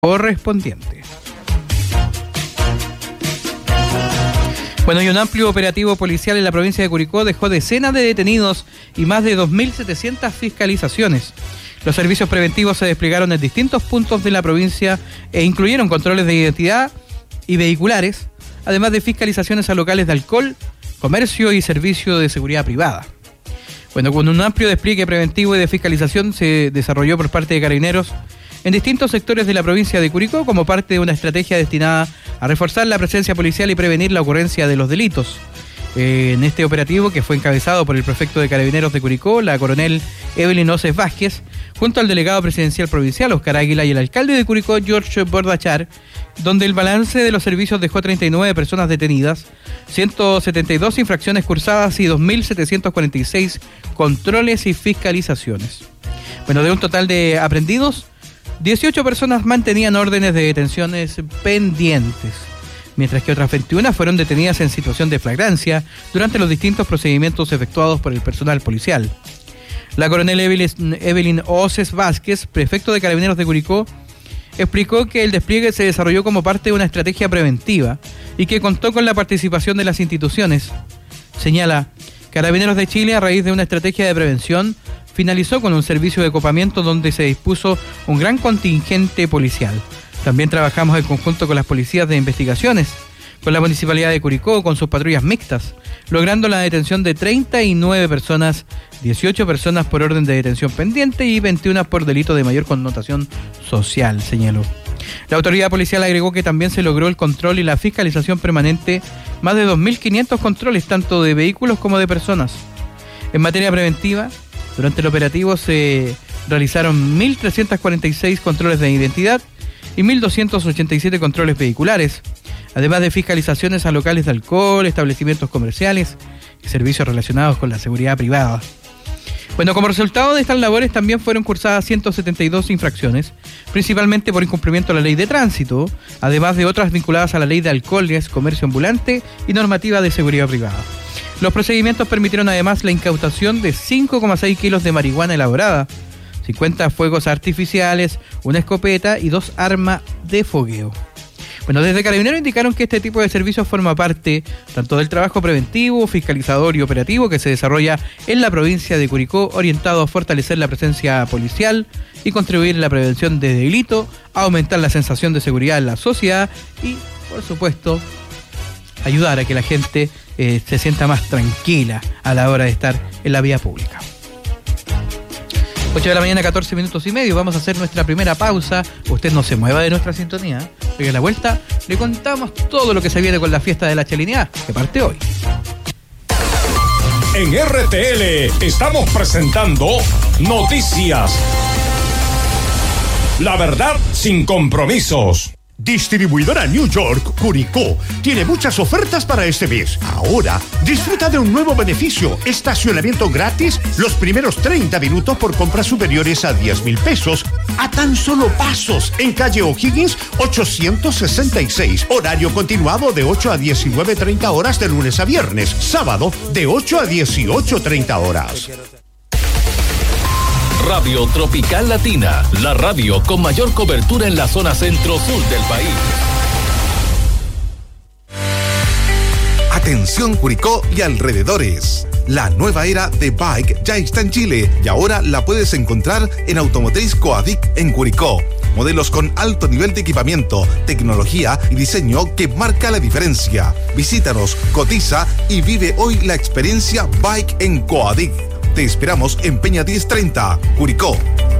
correspondiente. Bueno, y un amplio operativo policial en la provincia de Curicó dejó decenas de detenidos y más de 2.700 fiscalizaciones. Los servicios preventivos se desplegaron en distintos puntos de la provincia e incluyeron controles de identidad y vehiculares, además de fiscalizaciones a locales de alcohol, comercio y servicio de seguridad privada. Bueno, con un amplio despliegue preventivo y de fiscalización se desarrolló por parte de Carabineros en distintos sectores de la provincia de Curicó como parte de una estrategia destinada a reforzar la presencia policial y prevenir la ocurrencia de los delitos. En este operativo, que fue encabezado por el prefecto de Carabineros de Curicó, la coronel Evelyn Oces Vázquez, junto al delegado presidencial provincial Oscar Águila y el alcalde de Curicó, George Bordachar, donde el balance de los servicios dejó 39 personas detenidas, 172 infracciones cursadas y 2.746 controles y fiscalizaciones. Bueno, de un total de aprendidos, 18 personas mantenían órdenes de detenciones pendientes, mientras que otras 21 fueron detenidas en situación de flagrancia durante los distintos procedimientos efectuados por el personal policial. La coronel Evelyn Oces Vázquez, prefecto de Carabineros de Curicó, explicó que el despliegue se desarrolló como parte de una estrategia preventiva y que contó con la participación de las instituciones. Señala, Carabineros de Chile, a raíz de una estrategia de prevención, finalizó con un servicio de copamiento donde se dispuso un gran contingente policial. También trabajamos en conjunto con las policías de investigaciones, con la Municipalidad de Curicó, con sus patrullas mixtas, logrando la detención de 39 personas, 18 personas por orden de detención pendiente y 21 por delito de mayor connotación social, señaló. La autoridad policial agregó que también se logró el control y la fiscalización permanente, más de 2.500 controles tanto de vehículos como de personas. En materia preventiva, durante el operativo se realizaron 1.346 controles de identidad y 1.287 controles vehiculares, además de fiscalizaciones a locales de alcohol, establecimientos comerciales y servicios relacionados con la seguridad privada. Bueno, como resultado de estas labores también fueron cursadas 172 infracciones, principalmente por incumplimiento de la ley de tránsito, además de otras vinculadas a la ley de alcoholes, comercio ambulante y normativa de seguridad privada. Los procedimientos permitieron además la incautación de 5,6 kilos de marihuana elaborada, 50 fuegos artificiales, una escopeta y 2 armas de fogueo. Bueno, desde Carabineros indicaron que este tipo de servicios forma parte tanto del trabajo preventivo, fiscalizador y operativo que se desarrolla en la provincia de Curicó, orientado a fortalecer la presencia policial y contribuir en la prevención de delito, a aumentar la sensación de seguridad en la sociedad y, por supuesto, ayudar a que la gente se sienta más tranquila a la hora de estar en la vía pública. 8 de la mañana, 14 minutos y medio. Vamos a hacer nuestra primera pausa. Usted no se mueva de nuestra sintonía, porque a la vuelta le contamos todo lo que se viene con la fiesta de la Chalinidad, que parte hoy. En RTL estamos presentando Noticias. La verdad sin compromisos. Distribuidora New York Curicó tiene muchas ofertas para este mes. Ahora, disfruta de un nuevo beneficio: estacionamiento gratis los primeros 30 minutos por compras superiores a 10,000 pesos a tan solo pasos en calle O'Higgins 866. Horario continuado de 8 a 19:30 horas de lunes a viernes. Sábado de 8 a 18:30 horas. Radio Tropical Latina, la radio con mayor cobertura en la zona centro-sur del país. Atención Curicó y alrededores. La nueva era de Bike ya está en Chile y ahora la puedes encontrar en Automotriz Coadic en Curicó. Modelos con alto nivel de equipamiento, tecnología y diseño que marca la diferencia. Visítanos, cotiza y vive hoy la experiencia Bike en Coadic. Te esperamos en Peña 1030, Curicó.